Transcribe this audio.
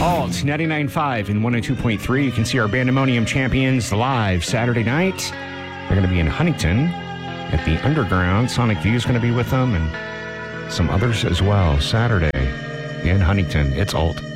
Alt 99.5 and 102.3. You can see our Bandemonium champions live Saturday night. They're going to be in Huntington at the Underground. Sonic View is going to be with them and some others as well. Saturday in Huntington. It's Alt.